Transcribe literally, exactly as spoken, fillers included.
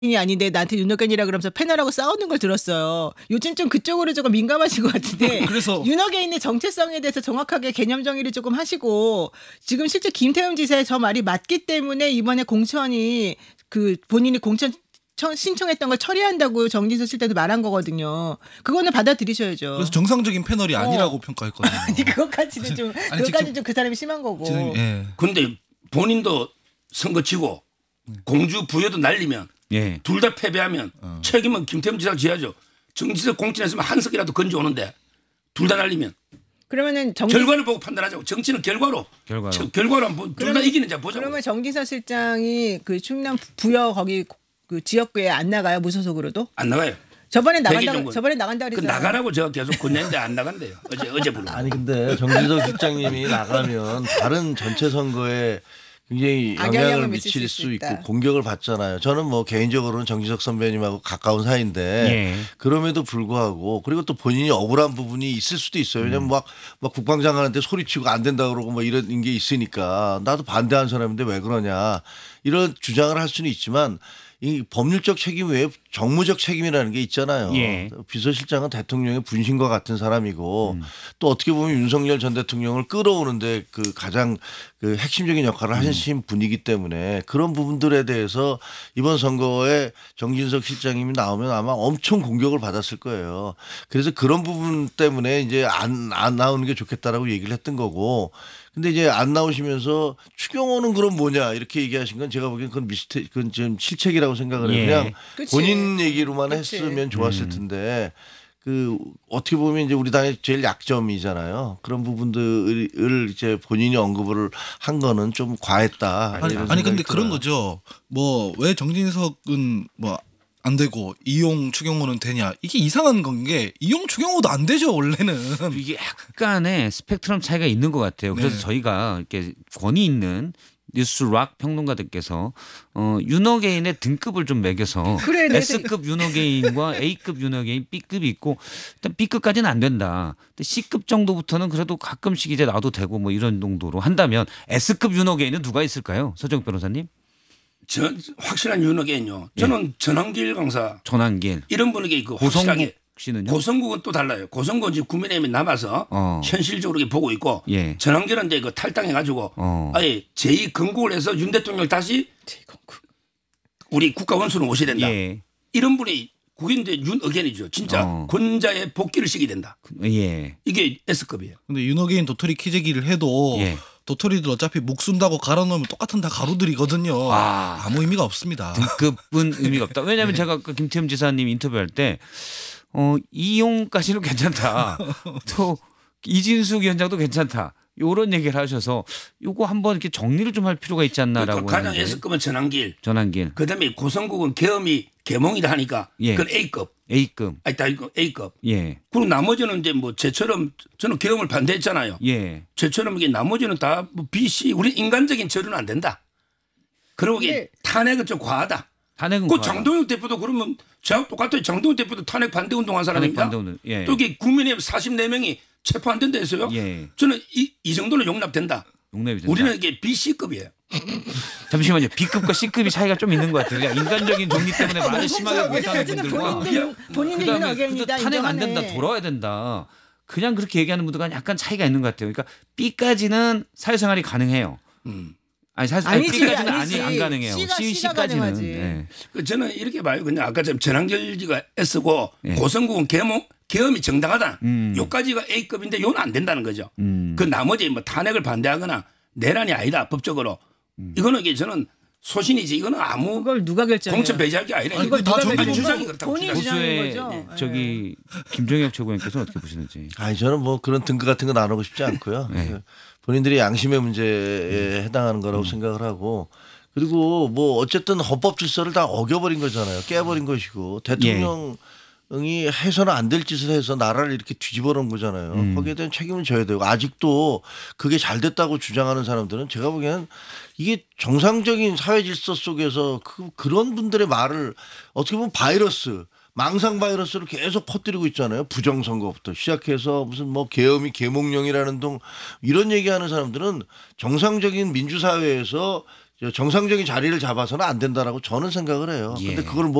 이 아닌데 나한테 윤호견이라 그러면서 패널하고 싸우는 걸 들었어요. 요즘 좀 그쪽으로 조금 민감하신 것 같은데 그래서 윤호견의 정체성에 대해서 정확하게 개념 정의를 조금 하시고 지금 실제 김태흠 지사의 저 말이 맞기 때문에 이번에 공천이 그 본인이 공천 청- 신청했던 걸 처리한다고 정진석 실장도 말한 거거든요. 그거는 받아들이셔야죠. 그래서 정상적인 패널이 아니라고 어. 평가했거든요. 아니 그것까지는 좀 아니, 그것까지 직접- 좀 그 사람이 심한 거고. 지금 예. 근데 본인도 선거 치고 공주 부여도 날리면 예. 둘 다 패배하면 어. 책임은 김태흠 지사가 져야죠. 정진석 공천했으면 한석이라도 건져오는데 둘 다 날리면 그러면은 정진 결과를 보고 판단하자고. 정치는 결과로. 결과로. 저- 결과로 한번 둘 다 그러면- 이기는 자 보자고. 그러면 정진석 실장이 그 충남 부여 거기 그 지역구에 안 나가요 무소속으로도? 안 나가요. 저번에 백일 나간다 정도. 저번에 나간다 그 그랬잖아요. 나가라고 제가 계속 건네는데 안 나간대요. 어제 어제 부르고. 아니 근데 정진석 실장님이 나가면 다른 전체 선거에 굉장히 악영향을 영향을 미칠 미칠 수 수 있다. 있고 공격을 받잖아요. 저는 뭐 개인적으로는 정진석 선배님하고 가까운 사이인데 예. 그럼에도 불구하고 그리고 또 본인이 억울한 부분이 있을 수도 있어요. 왜냐면 막, 막 국방장관한테 소리치고 안 된다 그러고 뭐 이런 게 있으니까 나도 반대한 사람인데 왜 그러냐 이런 주장을 할 수는 있지만 이 법률적 책임 외에 정무적 책임이라는 게 있잖아요. 예. 비서실장은 대통령의 분신과 같은 사람이고 음. 또 어떻게 보면 윤석열 전 대통령을 끌어오는데 그 가장 그 핵심적인 역할을 하신 분이기 때문에 그런 부분들에 대해서 이번 선거에 정진석 실장님이 나오면 아마 엄청 공격을 받았을 거예요. 그래서 그런 부분 때문에 이제 안, 안 나오는 게 좋겠다라고 얘기를 했던 거고 근데 이제 안 나오시면서 추경호는 그럼 뭐냐 이렇게 얘기하신 건 제가 보기엔 그건 미스테 그건 좀 실책이라고 생각을 해요. 예. 그냥 그치. 본인 얘기로만 그치. 했으면 좋았을 텐데 그 어떻게 보면 이제 우리 당의 제일 약점이잖아요. 그런 부분들을 이제 본인이 언급을 한 거는 좀 과했다. 아니, 이런 아니 근데 생각이 그런 들어요. 거죠. 뭐 왜 정진석은 뭐 안 되고 이용 추경호는 되냐 이게 이상한 건 게 이용 추경호도 안 되죠 원래는. 이게 약간의 스펙트럼 차이가 있는 것 같아요. 그래서 네. 저희가 이렇게 권위 있는 뉴스락 평론가들께서 어, 윤호개인의 등급을 좀 매겨서 그래, 내 S급 윤호개인과 A급 윤호개인, B급이 있고 일단 B급까지는 안 된다. 근데 C급 정도부터는 그래도 가끔씩 이제 놔도 되고 뭐 이런 정도로 한다면 S급 윤호개인은 누가 있을까요, 서정 변호사님? 저 확실한 윤호개는요. 저는 전환길 강사 전환길, 이런 분에게 그 고성국 확실하게 씨는요? 고성국은 또 달라요. 고성국은 지금 국민의힘에 남아서 어. 현실적으로 이렇게 보고 있고 예. 전환길은 이제 그 탈당해가지고 어. 아예 제이 건국을 해서 윤 대통령을 다시 우리 국가 원수로 모셔야 된다. 예. 이런 분이 그게 이제 윤의견이죠. 진짜 어. 권자의 복귀를 시켜야 된다. 예. 이게 S급이에요. 근데 윤호개인 도토리 키재기를 해도 예. 도토리들 어차피 목 쓴다고 갈아 넣으면 똑같은 다 가루들이거든요. 아. 아무 의미가 없습니다. 등급은 의미가 없다. 왜냐하면 제가 그 김태흠 지사님 인터뷰할 때 어, 이용까지는 괜찮다. 또 이진숙 위원장도 괜찮다. 요런 얘기를 하셔서 요거 한번 이렇게 정리를 좀 할 필요가 있지 않나라고. 그러니까 가장 하는데. S급은 전환길. 전환길 그다음에 고성국은 계엄이 계몽이다 하니까 예. 그건 A급. A급. 아니 다 이거 A급. 예. 그리고 나머지는 이제 뭐 제처럼 저는 계엄을 반대했잖아요. 예. 제처럼 이게 나머지는 다 뭐 B, C 우리 인간적인 처리는 안 된다. 그리고 이게 근데- 탄핵은 좀 과하다. 탄핵은 그 과하다. 장동혁 대표도 그러면 저하고 똑같아요. 장동혁 대표도 탄핵 반대 운동한 사람입니다. 반대 운동, 예. 또 이게 국민의힘 사십사 명이 체포 안 된다 했어요. 예. 저는 이, 이 정도는 용납된다. 용납이 된다. 우리는 이게 B, C급이에요. 잠시만요. B급과 C급이 차이가 좀 있는 것 같아요. 그냥 인간적인 정리 때문에 말을 심하게 못하는 어쨌든 분들과 본인도 본인도 그다음에 윤호견이다 그래도 탄핵 안 된다, 인정하네. 돌아와야 된다. 그냥 그렇게 얘기하는 분들과 약간 차이가 있는 것 같아요. 그러니까 B까지는 사회생활이 가능해요. 음. 아니 사실 아니, 아니지, B까지는 아니지. 아니 안 가능해요. C가- C, C가 C까지는. 가능하지. 네. 그 저는 이렇게 봐요. 그냥 아까처럼 전환결지가 S고 예. 고성국은 계엄, 계엄이 정당하다. 음. 요까지가 A급인데 요는 안 된다는 거죠. 음. 그 나머지 뭐 탄핵을 반대하거나 내란이 아니다 법적으로. 음. 이거는 이게 저는 소신이지 이거는 아무 그걸 누가 결정해요? 공천 배제할 게 아니라 아니, 이거 그거 다 아니, 정부 주장이 그렇다고 본인이 주장이. 주장인 보수의 거죠? 저기 김종혁 최고위원께서는 어떻게 보시는지. 아니 저는 뭐 그런 등급 같은 거 나누고 싶지 않고요. 네. 본인들이 양심의 문제에 해당하는 거라고 생각을 하고 그리고 뭐 어쨌든 헌법 질서를 다 어겨버린 거잖아요. 깨버린 것이고 대통령 이 해서는 안 될 짓을 해서 나라를 이렇게 뒤집어 놓은 거잖아요. 음. 거기에 대한 책임을 져야 되고 아직도 그게 잘 됐다고 주장하는 사람들은 제가 보기에는 이게 정상적인 사회 질서 속에서 그, 그런 분들의 말을 어떻게 보면 바이러스 망상 바이러스를 계속 퍼뜨리고 있잖아요. 부정선거부터 시작해서 무슨 뭐 계엄이 계몽령이라는 등 이런 얘기하는 사람들은 정상적인 민주사회에서 정상적인 자리를 잡아서는 안 된다라고 저는 생각을 해요. 예. 근데 그걸 뭐